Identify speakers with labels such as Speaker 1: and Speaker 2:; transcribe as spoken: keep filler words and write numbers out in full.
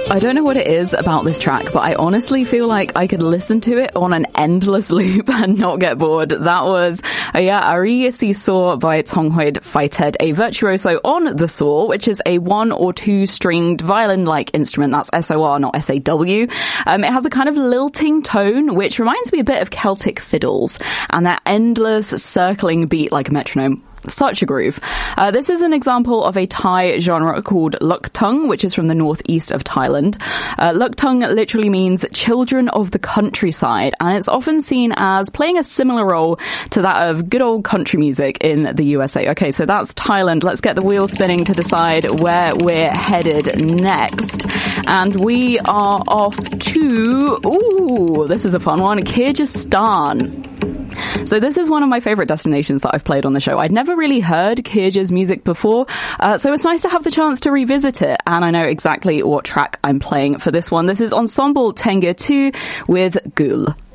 Speaker 1: I don't know what it is about this track, but I honestly feel like I could listen to it on an endless loop and not get bored. That was uh, yeah, Ari Si Saw by Tonghoid Fighthead, a virtuoso on the saw, which is a one or two stringed violin-like instrument. That's S O R, not S A W. Um, it has a kind of lilting tone, which reminds me a bit of Celtic fiddles, and that endless circling beat like a metronome. Such a groove. Uh, this is an example of a Thai genre called Luk Tung, which is from the northeast of Thailand. Uh, Luk Tung literally means children of the countryside, and it's often seen as playing a similar role to that of good old country music in the U S A. Okay, so that's Thailand. Let's get the wheel spinning to decide where we're headed next. And we are off to, ooh, this is a fun one, Kyrgyzstan. So this is one of my favorite destinations that I've played on the show. I'd never really heard Kyrgyz music before, uh, so it's nice to have the chance to revisit it, and I know exactly what track I'm playing for this one. This is Ensemble Tenga two with Gul.